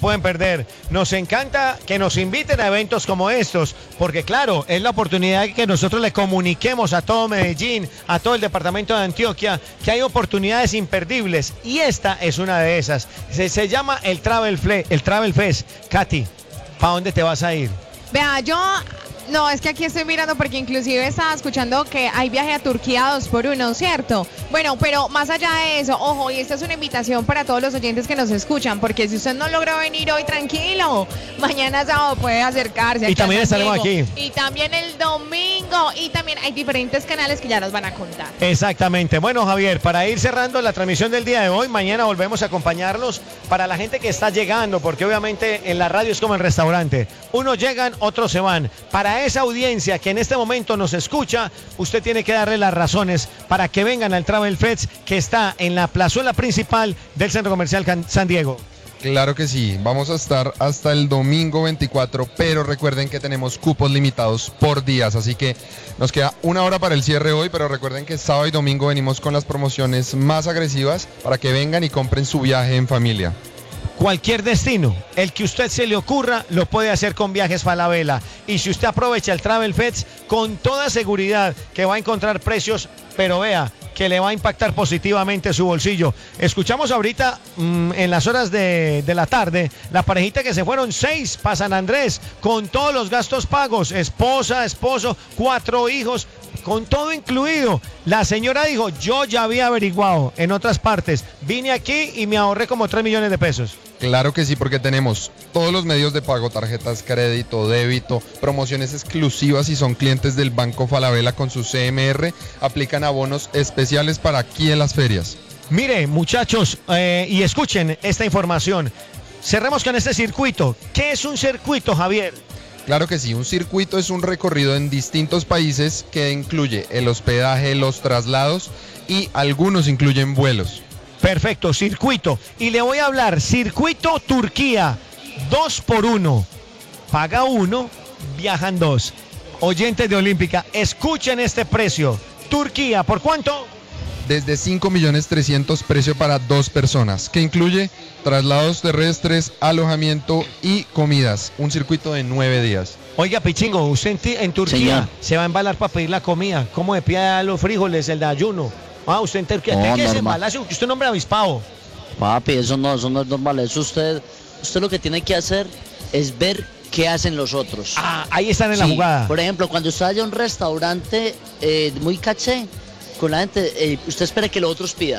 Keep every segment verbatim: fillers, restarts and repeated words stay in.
pueden perder. Nos encanta que nos inviten a eventos como estos, porque claro, es la oportunidad que nosotros le comuniquemos a todo Medellín, a todo el departamento de Antioquia, que hay oportunidades imperdibles, y esta es una de esas. Se, se llama el Travel, Fle el Travel Fest. Katy, ¿para dónde te vas a ir? Vea, yo... No, es que aquí estoy mirando porque inclusive estaba escuchando que hay viaje a Turquía dos por uno, ¿cierto? Bueno, pero más allá de eso, ojo, y esta es una invitación para todos los oyentes que nos escuchan, porque si usted no logró venir hoy, tranquilo, mañana sábado puede acercarse. Y también estaremos aquí. Y también el domingo, y también hay diferentes canales que ya nos van a contar. Exactamente. Bueno, Javier, para ir cerrando la transmisión del día de hoy, mañana volvemos a acompañarlos para la gente que está llegando, porque obviamente en la radio es como el restaurante. Unos llegan, otros se van. Para esa audiencia que en este momento nos escucha, usted tiene que darle las razones para que vengan al Travel Fest, que está en la plazuela principal del Centro Comercial San Diego. Claro que sí, vamos a estar hasta el domingo veinticuatro, pero recuerden que tenemos cupos limitados por días, así que nos queda una hora para el cierre hoy, pero recuerden que sábado y domingo venimos con las promociones más agresivas para que vengan y compren su viaje en familia. Cualquier destino, el que usted se le ocurra, lo puede hacer con Viajes Falabella. Y si usted aprovecha el Travel Fest, con toda seguridad que va a encontrar precios, pero vea, que le va a impactar positivamente su bolsillo. Escuchamos ahorita mmm, en las horas de, de la tarde, la parejita que se fueron seis para San Andrés, con todos los gastos pagos, esposa, esposo, cuatro hijos, con todo incluido. La señora dijo, yo ya había averiguado en otras partes, vine aquí y me ahorré como tres millones de pesos. Claro que sí, porque tenemos todos los medios de pago, tarjetas crédito, débito, promociones exclusivas si son clientes del Banco Falabella con su C M R, aplican abonos especiales para aquí en las ferias. Mire, muchachos, eh, y escuchen esta información. Cerremos con este circuito. ¿Qué es un circuito, Javier? Claro que sí, un circuito es un recorrido en distintos países que incluye el hospedaje, los traslados y algunos incluyen vuelos. Perfecto, circuito. Y le voy a hablar, circuito Turquía, dos por uno. Paga uno, viajan dos. Oyentes de Olímpica, escuchen este precio. Turquía, ¿por cuánto? Desde cinco millones trescientos precio para dos personas, que incluye traslados terrestres, alojamiento y comidas. Un circuito de nueve días. Oiga, Pichingo, usted en, en Turquía Señor. se va a embalar para pedir la comida. ¿Cómo de pie los frijoles, el de ayuno? Ah, usted en Turquía, No, ¿qué es normal. embalazo? Usted es un hombre avispado. Papi, eso no, eso no es normal. Eso usted, usted lo que tiene que hacer es ver qué hacen los otros. Ah, ahí están en la Sí, jugada. Por ejemplo, cuando usted vaya a un restaurante eh, muy caché, con la gente, eh, usted espera que los otros pidan.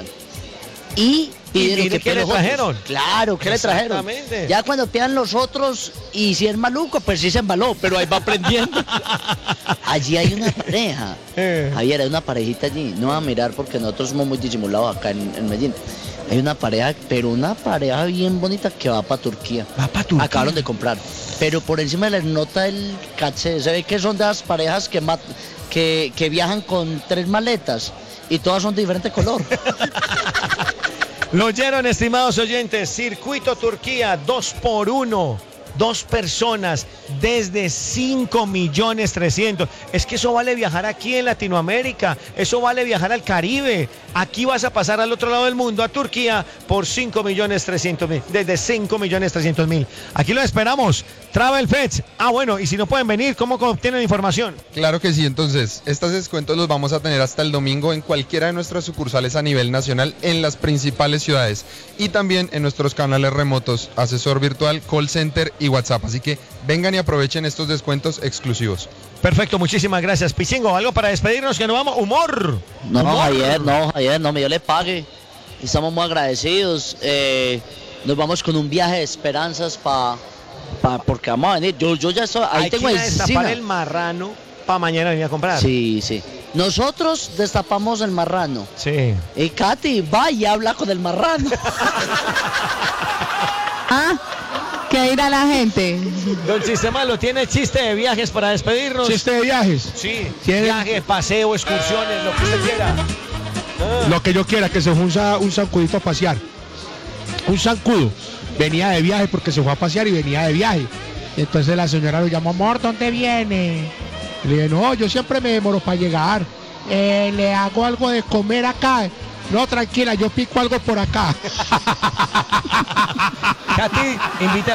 Y piden Y lo que mire qué piden le los otros. trajeron. Claro, ¿qué le trajeron? Exactamente. Ya cuando pidan los otros, y si es maluco, pues sí se embaló, pero ahí va aprendiendo. Allí hay una pareja. Eh. Ayer hay una parejita allí. No va a mirar porque nosotros somos muy disimulados acá en, en Medellín. Hay una pareja, pero una pareja bien bonita que va para Turquía. Va para Turquía. Acabaron de comprar. Pero por encima les nota el caché. Se ve que son de las parejas que, mat- que, que viajan con tres maletas y todas son de diferente color. Lo oyeron, estimados oyentes. Circuito Turquía, dos por uno. Dos personas desde cinco millones trescientos. Es que eso vale viajar aquí en Latinoamérica. Eso vale viajar al Caribe. Aquí vas a pasar al otro lado del mundo, a Turquía, por cinco millones trescientos mil. Desde cinco millones trescientos mil. Aquí lo esperamos. Travel Fest. Ah, bueno, y si no pueden venir, ¿cómo obtienen información? Claro que sí, entonces, estos descuentos los vamos a tener hasta el domingo en cualquiera de nuestras sucursales a nivel nacional en las principales ciudades y también en nuestros canales remotos, asesor virtual, call center y WhatsApp. Así que vengan y aprovechen estos descuentos exclusivos. Perfecto, muchísimas gracias. Pichingo, algo para despedirnos que nos vamos. Humor. No, Humor. Javier, no, Javier, no, me yo le pague. Estamos muy agradecidos. Eh, nos vamos con un viaje de esperanzas para... Pa, porque vamos a venir, yo, yo ya estoy, ahí Hay tengo que ir a encina. destapar el marrano para mañana venir a comprar. Sí, sí. Nosotros destapamos el marrano. Sí. Y Katy va y habla con el marrano. Ah, ¿qué dirá la gente? Don Sistema, ¿tiene chiste de viajes para despedirnos? ¿Chiste de viajes? Sí, ¿Tiene? viajes, paseo, excursiones, lo que usted quiera. Ah. Lo que yo quiera, que se fue un, za- un zancudito a pasear. Un zancudo. Venía de viaje porque se fue a pasear y venía de viaje. Entonces la señora lo llamó, amor, ¿dónde viene? Le dije, no, yo siempre me demoro para llegar. "Eh, le hago algo de comer acá. No, tranquila, yo pico algo por acá. Katy, invita